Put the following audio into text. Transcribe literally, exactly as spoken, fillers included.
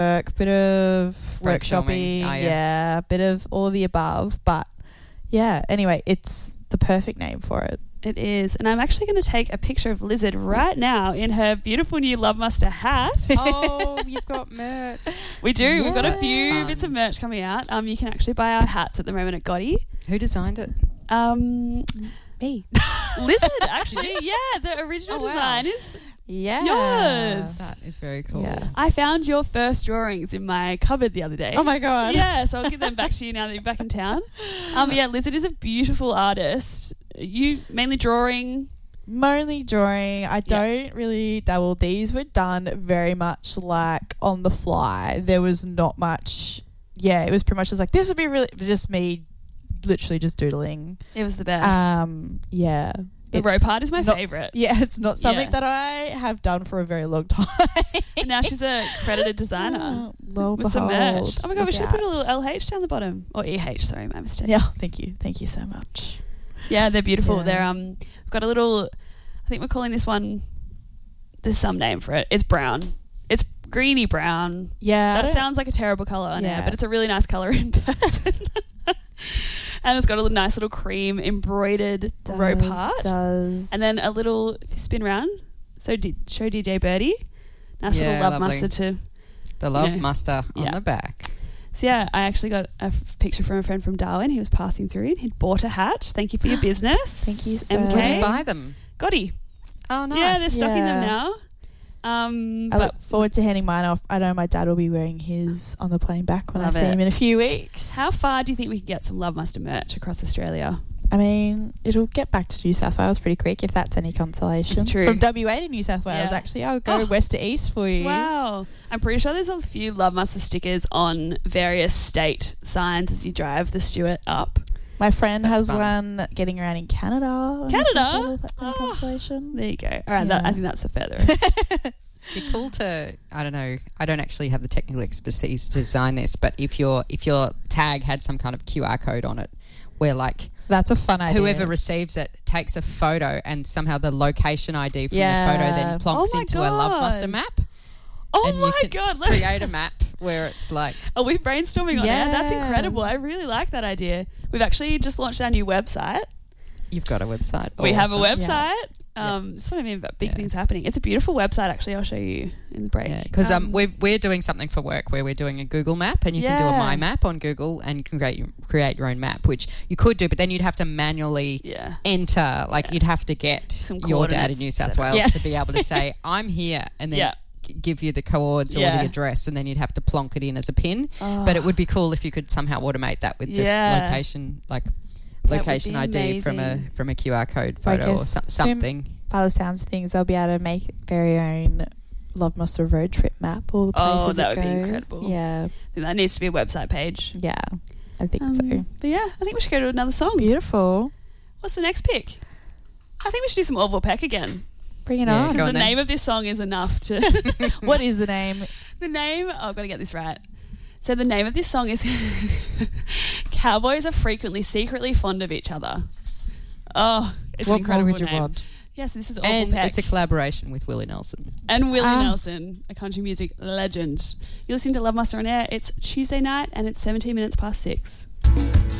work, bit of Brainstorming. workshopping, Oh, yeah. yeah, bit of all of the above. But yeah, anyway, it's the perfect name for it. It is. And I'm actually going to take a picture of Lizard right now in her beautiful new Love Muster hat. Oh, you've got merch. We do. Yeah. We've got a few Fun. bits of merch coming out. Um, you can actually buy our hats at the moment at Gotti. Who designed it? Um, Me. Lizard, actually. Yeah, the original Oh, wow. design is Yeah. yours. That is very cool. Yes. I found your first drawings in my cupboard the other day. Oh my God. Yeah, so I'll give them back to you now that you're back in town. Um, but yeah, Lizard is a beautiful artist. You mainly drawing. Mainly drawing. I don't really dabble. These were done very much like on the fly. There was not much. Yeah, it was pretty much just like, this would be really just me literally just doodling. It was the best. Um, yeah. the It's rope art is my not- favourite. Yeah, it's not something Yeah. that I have done for a very long time. And now she's a credited designer Oh, lo with some behold, merch. Oh my God, we look should put a out. little L H down the bottom. Or E H, sorry, my mistake. Yeah, thank you. Thank you so much. Yeah, they're beautiful. Yeah. They're um, we've got a little. I think we're calling this one. There's some name for it. It's brown. It's greeny brown. Yeah. I That don't- sounds like a terrible color on air, Yeah. but it's a really nice color in person. And it's got a little nice little cream embroidered does, rope art, Does. and then a little if you spin round. So did show D J Birdie. Nice Yeah, little love lovely. mustard to. The love You know, muster on yeah. the back. So yeah, I actually got a f- picture from a friend from Darwin. He was passing through and he'd bought a hat. Thank you for your business. Thank you so M K. Where do you buy them? Gotti. Oh, nice. Yeah, they're stocking them Yeah. now. Um, I but look forward to handing mine off. I know my dad will be wearing his on the plane back when Love I see it. him in a few weeks. how far do you think we could get some Love Muster merch across Australia? I mean, it'll get back to New South Wales pretty quick if that's any consolation. True. From W A to New South Wales, Yeah. actually. I'll go Oh. west to east for you. Wow. I'm pretty sure there's a few Love Muster stickers on various state signs as you drive the Stuart up. My friend That's has fun. one getting around in Canada. on New Canada? South Wales, if that's any Oh. consolation. There you go. All right, that, Yeah. I think that's the furthest. It'd be cool to, I don't know, I don't actually have the technical expertise to design this, but if your if your tag had some kind of Q R code on it where like That's a fun idea. whoever receives it takes a photo and somehow the location I D from Yeah. the photo then plonks Oh my into a Love God. Muster map. Oh and you my can God. Let- create a map where it's like, Are we brainstorming on Yeah. air? That's incredible. I really like that idea. We've actually just launched our new website. you've got a website. We have a Awesome. website. Um, That's what I mean about big Yeah. things happening. It's a beautiful website, actually. I'll show you in the break. Yeah, because um, we're we're doing something for work where we're doing a Google map, and you can do a Yeah. My Map on Google, and you can create create your own map, which you could do, but then you'd have to manually Yeah. enter. Like Yeah. you'd have to get Some your dad in coordinates New South set up. Wales Yeah. to be able to say, "I'm here," and then Yeah. g- give you the coords or Yeah. the address, and then you'd have to plonk it in as a pin. Oh. But it would be cool if you could somehow automate that with just Yeah. location, like would location be I D from a amazing. from a Q R code I photo or guess so- soon- something. By the sounds of things, they'll be able to make their own Love Muster road trip map. All the Oh, places that it would be goes. incredible. Yeah, I think that needs to be a website page. yeah, I think Um, so. But yeah, I think we should go to another song. Beautiful. What's the next pick? I think we should do some Orville Peck again. Bring it Yeah, on. go Because on the then. name of this song is enough to... What is the name? The name... Oh, I've got to get this right. So the name of this song is Cowboys Are Frequently Secretly Fond of Each Other. Oh, it's an What more incredible would you name. want? Yes, this is Orville And Peck. it's a collaboration with Willie Nelson. and Willie Ah. Nelson, a country music legend. You're listening to Love Muster on Air. It's Tuesday night and it's seventeen minutes past six.